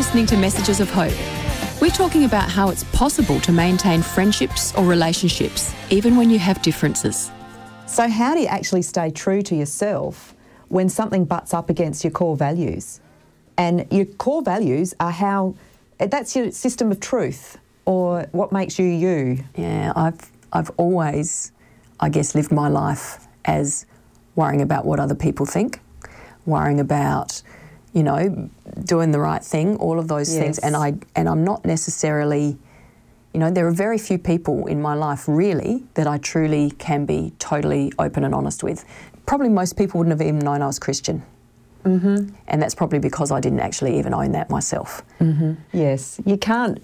listening to Messages of Hope. We're talking about how it's possible to maintain friendships or relationships, even when you have differences. So how do you actually stay true to yourself when something butts up against your core values? And your core values are that's your system of truth, or what makes you you. Yeah, I've always, I guess, lived my life as worrying about what other people think, worrying about, you know, doing the right thing, all of those things. And I'm not necessarily, you know, there are very few people in my life really that I truly can be totally open and honest with. Probably most people wouldn't have even known I was Christian. And that's probably because I didn't actually even own that myself. Yes, you can't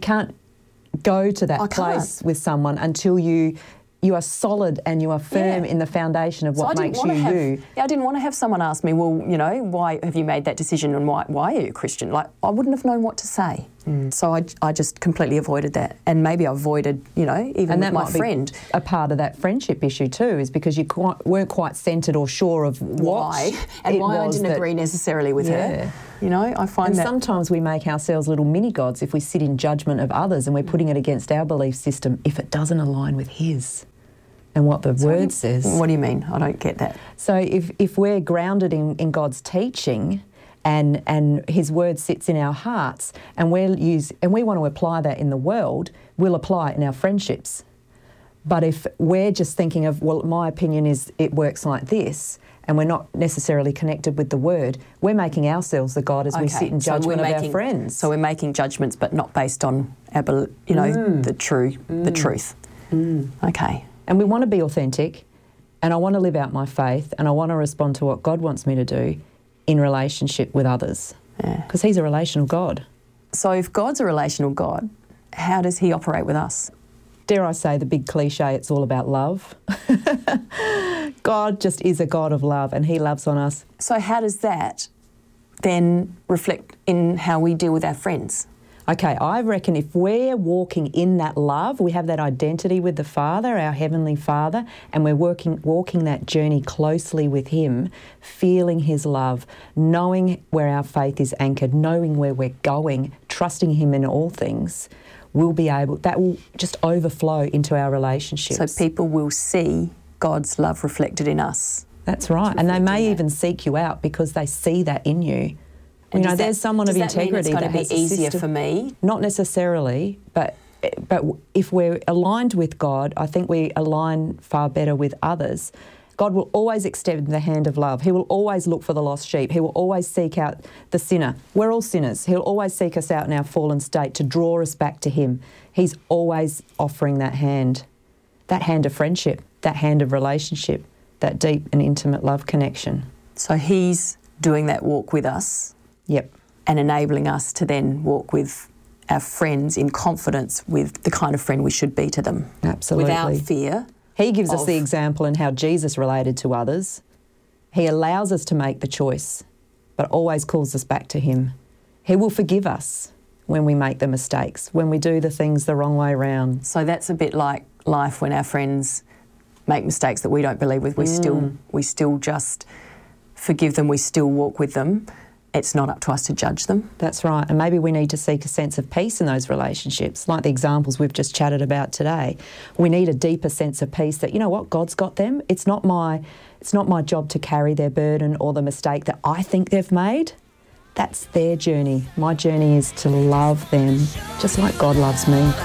go to that place with someone until you are solid and you are firm in the foundation of what makes you you. Yeah, I didn't want to have someone ask me, well, you know, why have you made that decision and why are you a Christian? Like, I wouldn't have known what to say. So I just completely avoided that. And maybe I avoided, you know, even with my friend. A part of that friendship issue too is because you weren't quite centred or sure of why I didn't agree necessarily with her. You know, I find that sometimes we make ourselves little mini-gods if we sit in judgment of others and we're putting it against our belief system if it doesn't align with his and what the word says. What do you mean? I don't get that. So if we're grounded in God's teaching and his word sits in our hearts and we want to apply that in the world, we'll apply it in our friendships. But if we're just thinking of, well, my opinion is it works like this, and we're not necessarily connected with the word, we're making ourselves the God as we sit in judgment of our friends. So we're making judgments but not based on our, you know, the truth. Okay. And we want to be authentic, and I want to live out my faith, and I want to respond to what God wants me to do in relationship with others. Because he's a relational God. So if God's a relational God, how does he operate with us? Dare I say the big cliche, it's all about love. God just is a God of love and he loves on us. So how does that then reflect in how we deal with our friends? Okay, I reckon if we're walking in that love, we have that identity with the Father, our Heavenly Father, and we're walking that journey closely with him, feeling his love, knowing where our faith is anchored, knowing where we're going, trusting him in all things, that will just overflow into our relationships. So people will see God's love reflected in us. That's right, and they may even seek you out because they see that in you. You know, there's someone of integrity that has a system. Does that mean it's going to be easier for me? Not necessarily, but if we're aligned with God, I think we align far better with others. God will always extend the hand of love. He will always look for the lost sheep. He will always seek out the sinner. We're all sinners. He'll always seek us out in our fallen state to draw us back to him. He's always offering that hand of friendship, that hand of relationship, that deep and intimate love connection. So he's doing that walk with us. Yep. And enabling us to then walk with our friends in confidence with the kind of friend we should be to them. Absolutely. Without fear. He gives us the example in how Jesus related to others. He allows us to make the choice, but always calls us back to him. He will forgive us when we make the mistakes, when we do the things the wrong way round. So that's a bit like life when our friends make mistakes that we don't believe with. We still just forgive them, we still walk with them. It's not up to us to judge them. That's right, and maybe we need to seek a sense of peace in those relationships, like the examples we've just chatted about today. We need a deeper sense of peace that, you know what, God's got them. It's not my job to carry their burden or the mistake that I think they've made. That's their journey. My journey is to love them just like God loves me.